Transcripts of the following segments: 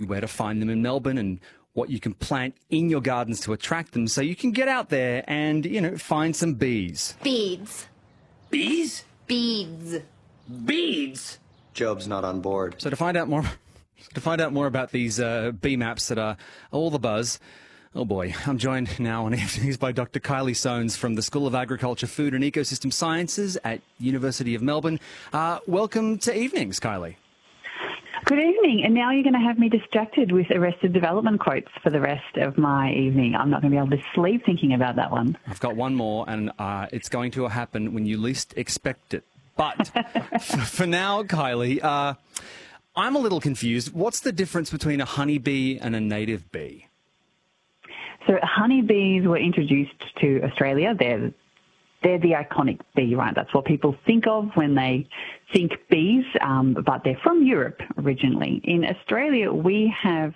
where to find them in Melbourne and what you can plant in your gardens to attract them so you can get out there and, find some bees. Beads. Bees? Beads. Beads? Job's not on board. So to find out more about these bee maps that are all the buzz, oh boy, I'm joined now on evenings by Dr. Kylie Soanes from the School of Agriculture, Food and Ecosystem Sciences at University of Melbourne. Welcome to evenings, Kylie. Good evening. And now you're going to have me distracted with Arrested Development quotes for the rest of my evening. I'm not going to be able to sleep thinking about that one. I've got one more, and it's going to happen when you least expect it. But for now, Kylie, I'm a little confused. What's the difference between a honeybee and a native bee? So honeybees were introduced to Australia. They're the iconic bee, right? That's what people think of when they think bees, but they're from Europe originally. In Australia, we have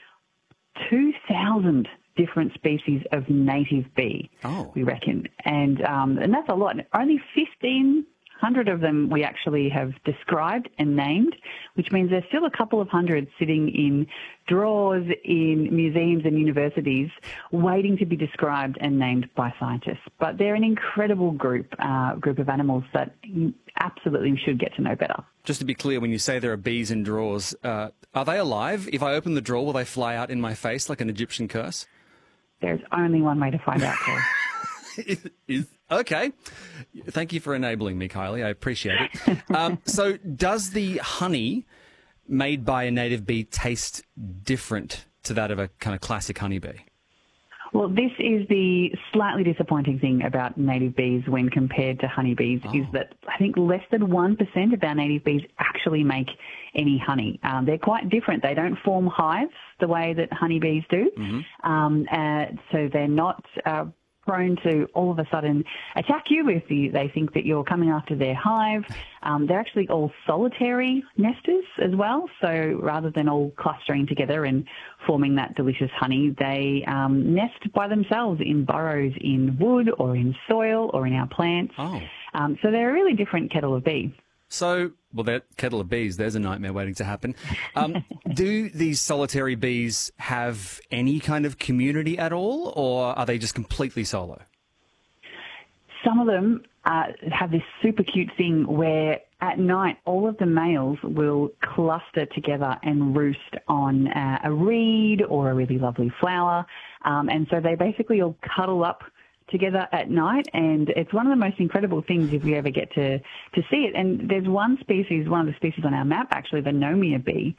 2,000 different species of native bee, we reckon. And that's a lot. Only 1,500 of them we actually have described and named, which means there's still a couple of hundred sitting in drawers in museums and universities waiting to be described and named by scientists. But they're an incredible group of animals that you absolutely should get to know better. Just to be clear, when you say there are bees in drawers, are they alive? If I open the drawer, will they fly out in my face like an Egyptian curse? There's only one way to find out, Paul. Okay. Thank you for enabling me, Kylie. I appreciate it. So does the honey made by a native bee taste different to that of a kind of classic honeybee? Well, this is the slightly disappointing thing about native bees when compared to honeybees is that I think less than 1% of our native bees actually make any honey. They're quite different. They don't form hives the way that honeybees do. Mm-hmm. So they're not prone to all of a sudden attack you if they think that you're coming after their hive. They're actually all solitary nesters as well. So rather than all clustering together and forming that delicious honey, they nest by themselves in burrows in wood or in soil or in our plants. So they're a really different kettle of bee. So, well, that kettle of bees, there's a nightmare waiting to happen. Do these solitary bees have any kind of community at all, or are they just completely solo? Some of them have this super cute thing where at night all of the males will cluster together and roost on a reed or a really lovely flower. And so they basically all cuddle up together at night, and it's one of the most incredible things if you ever get to see it. And there's one of the species on our map, actually, the Nomia bee.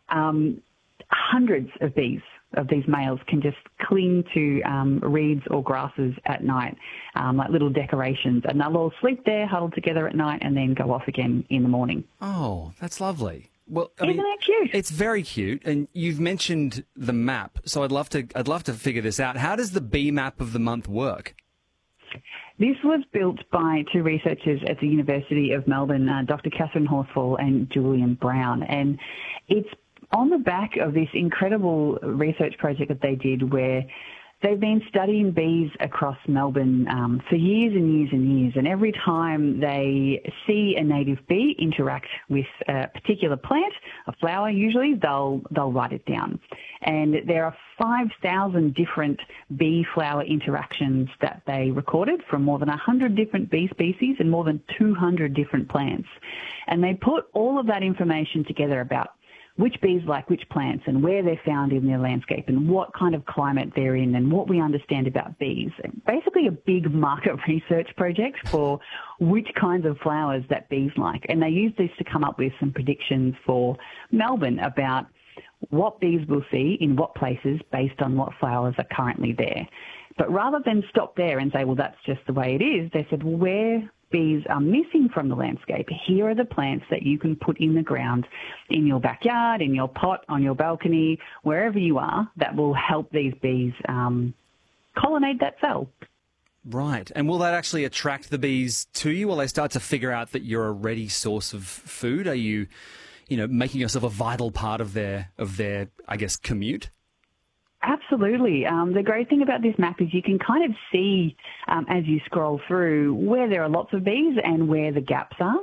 Hundreds of bees, of these males, can just cling to reeds or grasses at night, like little decorations, and they'll all sleep there, huddled together at night, and then go off again in the morning. Oh, that's lovely. Well, Isn't that cute? It's very cute, and you've mentioned the map, so I'd love to figure this out. How does the bee map of the month work? This was built by two researchers at the University of Melbourne, Dr. Catherine Horsfall and Julian Brown, and it's on the back of this incredible research project that they did where they've been studying bees across Melbourne for years and years and years, and every time they see a native bee interact with a particular plant, a flower usually, they'll write it down. And there are 5,000 different bee-flower interactions that they recorded from more than 100 different bee species and more than 200 different plants. And they put all of that information together about which bees like which plants and where they're found in their landscape and what kind of climate they're in and what we understand about bees. Basically a big market research project for which kinds of flowers that bees like. And they used this to come up with some predictions for Melbourne about what bees will see in what places based on what flowers are currently there. But rather than stop there and say, well, that's just the way it is, they said, well, where bees are missing from the landscape, here are the plants that you can put in the ground in your backyard, in your pot, on your balcony, wherever you are, that will help these bees colonate that cell. Right. And will that actually attract the bees to you? Will they start to figure out that you're a ready source of food? Are you, making yourself a vital part of their, I guess, commute? Absolutely. The great thing about this map is you can kind of see as you scroll through where there are lots of bees and where the gaps are.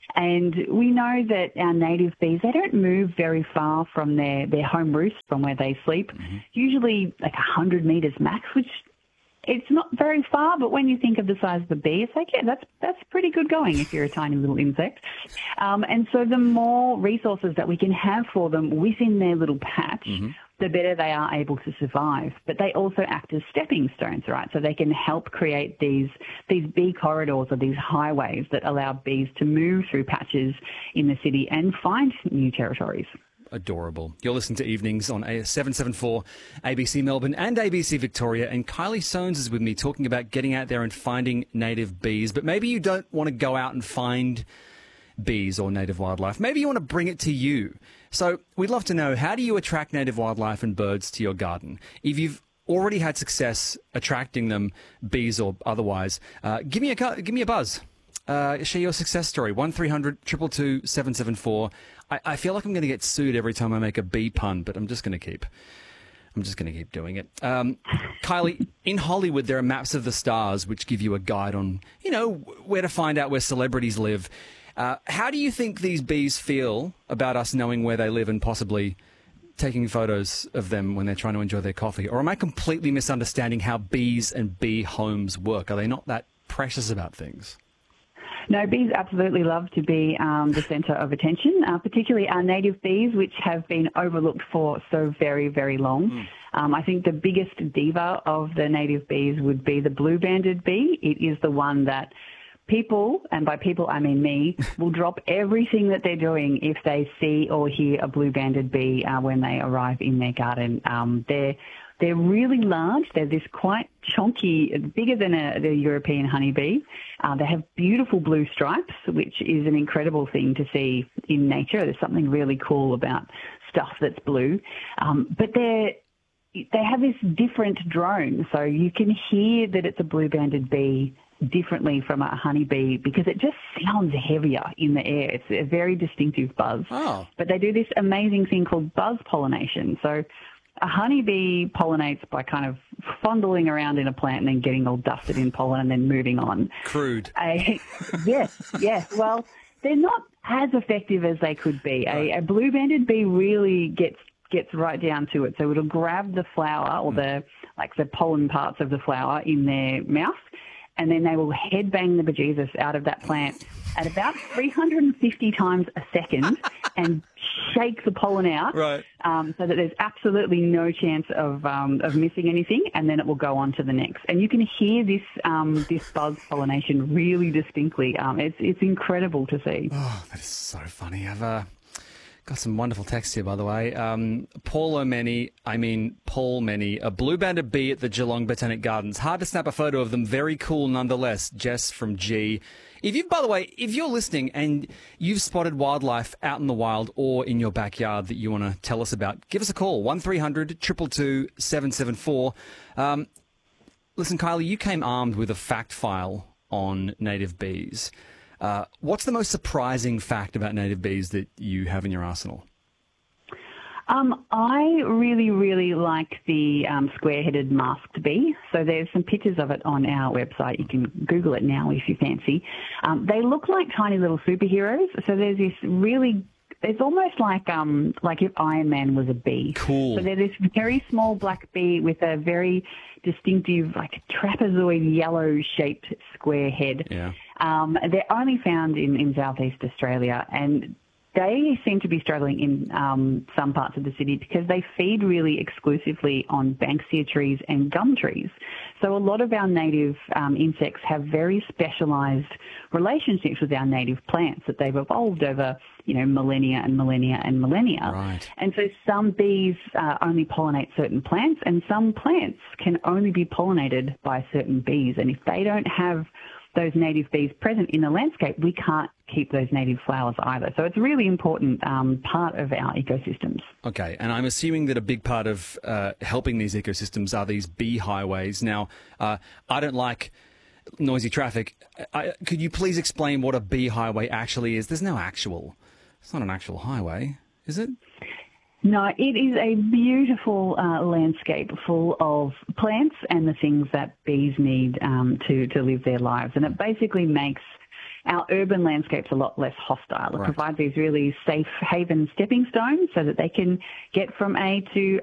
And we know that our native bees, they don't move very far from their home roost, from where they sleep, usually like 100 metres max, which it's not very far, but when you think of the size of the bee, it's like, yeah, that's pretty good going if you're a tiny little insect. And so the more resources that we can have for them within their little patch, the better they are able to survive. But they also act as stepping stones, right? So they can help create these bee corridors or these highways that allow bees to move through patches in the city and find new territories. Adorable. You're listening to Evenings on 774 ABC Melbourne and ABC Victoria, and Kylie Soanes is with me talking about getting out there and finding native bees. But maybe you don't want to go out and find bees or native wildlife. Maybe you want to bring it to you. So we'd love to know, how do you attract native wildlife and birds to your garden? If you've already had success attracting them, bees or otherwise, give me a buzz. Share your success story. 1300 222 774. I feel like I'm going to get sued every time I make a bee pun, but I'm just going to keep doing it. Kylie, in Hollywood, there are maps of the stars which give you a guide on, where to find out where celebrities live. How do you think these bees feel about us knowing where they live and possibly taking photos of them when they're trying to enjoy their coffee? Or am I completely misunderstanding how bees and bee homes work? Are they not that precious about things? No, bees absolutely love to be the centre of attention, particularly our native bees, which have been overlooked for so very, very long. I think the biggest diva of the native bees would be the blue-banded bee. It is the one that people, and by people I mean me, will drop everything that they're doing if they see or hear a blue-banded bee when they arrive in their garden. They're really large. They're this quite chunky, bigger than the European honeybee. They have beautiful blue stripes, which is an incredible thing to see in nature. There's something really cool about stuff that's blue. But they have this different drone, so you can hear that it's a blue-banded bee differently from a honeybee because it just sounds heavier in the air. It's a very distinctive buzz. Oh. But they do this amazing thing called buzz pollination. So a honeybee pollinates by kind of fondling around in a plant and then getting all dusted in pollen and then moving on. Crude. Yes. Well, they're not as effective as they could be. A blue-banded bee really gets right down to it. So it'll grab the flower or the pollen parts of the flower in their mouth, and then they will headbang the bejesus out of that plant at about 350 times a second and shake the pollen out, right, so that there's absolutely no chance of missing anything, and then it will go on to the next. And you can hear this buzz pollination really distinctly. It's incredible to see. Oh, that is so funny. I've got some wonderful text here, by the way. Paul Many, a blue-banded bee at the Geelong Botanic Gardens. Hard to snap a photo of them. Very cool nonetheless. Jess from G. If you're listening and you've spotted wildlife out in the wild or in your backyard that you want to tell us about, give us a call. 1300 222 774. Listen, Kylie, you came armed with a fact file on native bees. What's the most surprising fact about native bees that you have in your arsenal? I really, really like the square-headed masked bee. So there's some pictures of it on our website. You can Google it now if you fancy. They look like tiny little superheroes. So there's this really... It's almost like if Iron Man was a bee. Cool. So they're this very small black bee with a very distinctive, like trapezoid yellow-shaped square head. Yeah. They're only found in Southeast Australia, and they seem to be struggling in some parts of the city because they feed really exclusively on banksia trees and gum trees. So a lot of our native insects have very specialised relationships with our native plants that they've evolved over, millennia and millennia and millennia. Right. And so some bees only pollinate certain plants, and some plants can only be pollinated by certain bees. And if they don't have those native bees present in the landscape, we can't keep those native flowers either. So it's a really important part of our ecosystems. Okay, and I'm assuming that a big part of helping these ecosystems are these bee highways. Now, I don't like noisy traffic. Could you please explain what a bee highway actually is? It's not an actual highway, is it? No, it is a beautiful landscape full of plants and the things that bees need to live their lives. And it basically makes our urban landscape's a lot less hostile. It Right. provides these really safe haven stepping stones so that they can get from A to